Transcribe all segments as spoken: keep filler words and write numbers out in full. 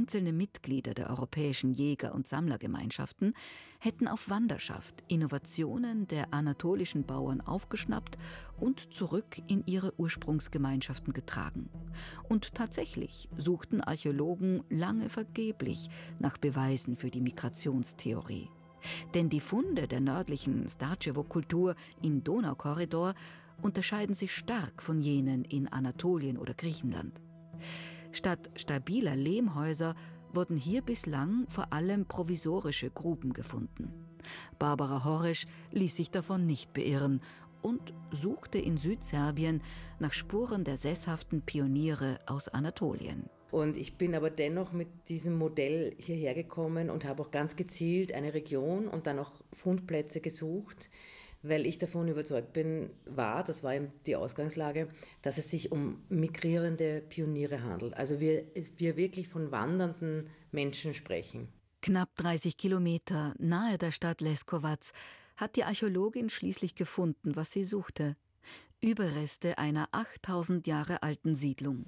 Einzelne Mitglieder der europäischen Jäger- und Sammlergemeinschaften hätten auf Wanderschaft Innovationen der anatolischen Bauern aufgeschnappt und zurück in ihre Ursprungsgemeinschaften getragen. Und tatsächlich suchten Archäologen lange vergeblich nach Beweisen für die Migrationstheorie. Denn die Funde der nördlichen Starcevo-Kultur im Donaukorridor unterscheiden sich stark von jenen in Anatolien oder Griechenland. Statt stabiler Lehmhäuser wurden hier bislang vor allem provisorische Gruben gefunden. Barbara Horesch ließ sich davon nicht beirren und suchte in Südserbien nach Spuren der sesshaften Pioniere aus Anatolien. Und ich bin aber dennoch mit diesem Modell hierher gekommen und habe auch ganz gezielt eine Region und dann auch Fundplätze gesucht, weil ich davon überzeugt bin, war, das war eben die Ausgangslage, dass es sich um migrierende Pioniere handelt. Also wir, wir wirklich von wandernden Menschen sprechen. Knapp dreißig Kilometer nahe der Stadt Leskovac hat die Archäologin schließlich gefunden, was sie suchte. Überreste einer achttausend Jahre alten Siedlung.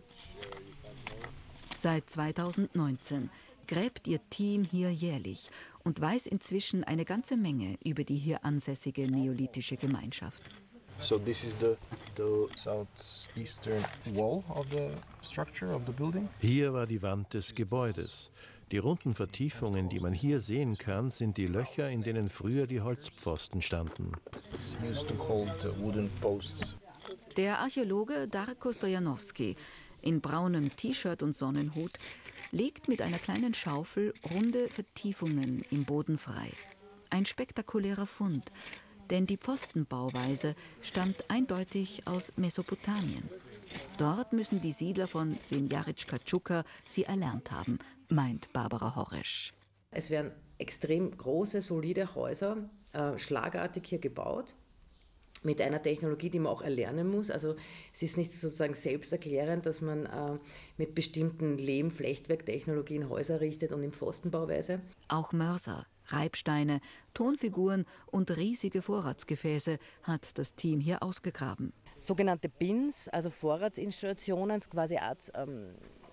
Seit zweitausendneunzehn gräbt ihr Team hier jährlich und weiß inzwischen eine ganze Menge über die hier ansässige neolithische Gemeinschaft. So this is the, the southeastern wall of the structure of the building. Hier war die Wand des Gebäudes. Die runden Vertiefungen, die man hier sehen kann, sind die Löcher, in denen früher die Holzpfosten standen. It's used to hold the wooden posts. Der Archäologe Darko Stojanowski in braunem T-Shirt und Sonnenhut legt mit einer kleinen Schaufel runde Vertiefungen im Boden frei. Ein spektakulärer Fund, denn die Pfostenbauweise stammt eindeutig aus Mesopotamien. Dort müssen die Siedler von Svinjaricka Čuka sie erlernt haben, meint Barbara Horesch. Es werden extrem große, solide Häuser, äh, schlagartig hier gebaut, mit einer Technologie, die man auch erlernen muss. Also es ist nicht sozusagen selbsterklärend, dass man äh, mit bestimmten Lehm-Flechtwerktechnologien Häuser errichtet und in Pfostenbauweise. Auch Mörser, Reibsteine, Tonfiguren und riesige Vorratsgefäße hat das Team hier ausgegraben. Sogenannte Bins, also Vorratsinstallationen, quasi Art ähm,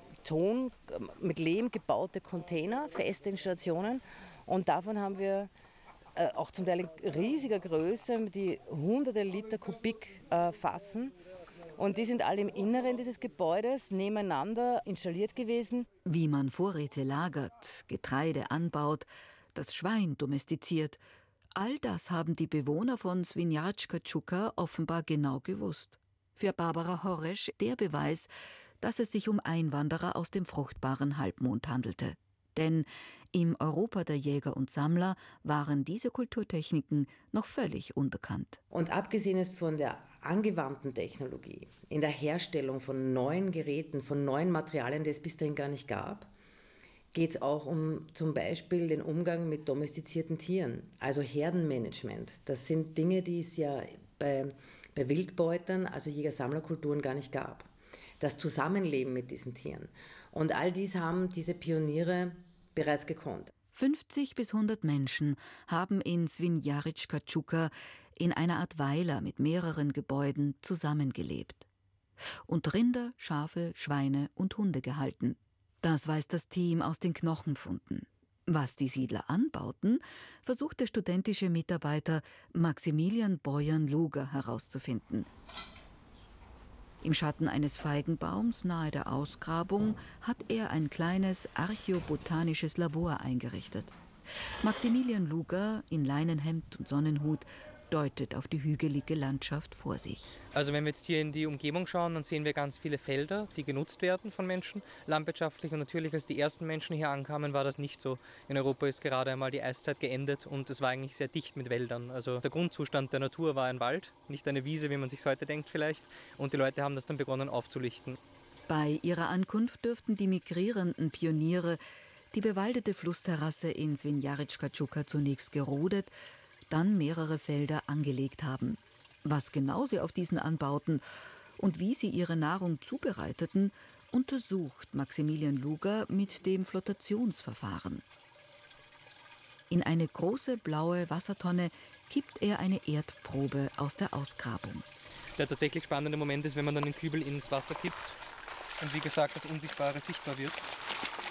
Ton, mit Lehm gebaute Container, feste Installationen. Und davon haben wir äh, auch zum Teil in riesiger Größe, die hunderte Liter Kubik äh, fassen. Und die sind alle im Inneren dieses Gebäudes nebeneinander installiert gewesen. Wie man Vorräte lagert, Getreide anbaut, das Schwein domestiziert, all das haben die Bewohner von Svinjaricka Čuka offenbar genau gewusst. Für Barbara Horesch der Beweis, dass es sich um Einwanderer aus dem fruchtbaren Halbmond handelte. Denn im Europa der Jäger und Sammler waren diese Kulturtechniken noch völlig unbekannt. Und abgesehen ist von der angewandten Technologie, in der Herstellung von neuen Geräten, von neuen Materialien, die es bis dahin gar nicht gab, geht es auch um zum Beispiel den Umgang mit domestizierten Tieren, also Herdenmanagement. Das sind Dinge, die es ja bei, bei Wildbeutern, also Jäger-Sammlerkulturen gar nicht gab. Das Zusammenleben mit diesen Tieren. Und all dies haben diese Pioniere bereits gekonnt. fünfzig bis hundert Menschen haben in Svinjaricka Čuka in einer Art Weiler mit mehreren Gebäuden zusammengelebt. Und Rinder, Schafe, Schweine und Hunde gehalten. Das weiß das Team aus den Knochenfunden. Was die Siedler anbauten, versucht der studentische Mitarbeiter Maximilian Bojan-Luger herauszufinden. Im Schatten eines Feigenbaums nahe der Ausgrabung hat er ein kleines archäobotanisches Labor eingerichtet. Maximilian Luger in Leinenhemd und Sonnenhut deutet auf die hügelige Landschaft vor sich. Also wenn wir jetzt hier in die Umgebung schauen, dann sehen wir ganz viele Felder, die genutzt werden von Menschen, landwirtschaftlich. Und natürlich, als die ersten Menschen hier ankamen, war das nicht so. In Europa ist gerade einmal die Eiszeit geendet und es war eigentlich sehr dicht mit Wäldern. Also der Grundzustand der Natur war ein Wald, nicht eine Wiese, wie man sich heute denkt vielleicht. Und die Leute haben das dann begonnen aufzulichten. Bei ihrer Ankunft dürften die migrierenden Pioniere die bewaldete Flussterrasse in Svinjaricka Čuka zunächst gerodet, dann mehrere Felder angelegt haben. Was genau sie auf diesen anbauten und wie sie ihre Nahrung zubereiteten, untersucht Maximilian Luger mit dem Flottationsverfahren. In eine große blaue Wassertonne kippt er eine Erdprobe aus der Ausgrabung. Der tatsächlich spannende Moment ist, wenn man dann den Kübel ins Wasser kippt und wie gesagt das Unsichtbare sichtbar wird.